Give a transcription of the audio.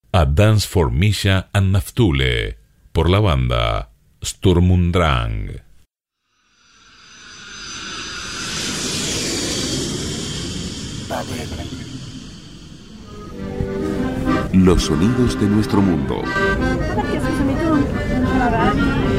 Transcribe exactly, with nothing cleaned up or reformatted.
A Dance for Misha and Naftule, por la banda Sturm und Drang. Los sonidos de nuestro mundo.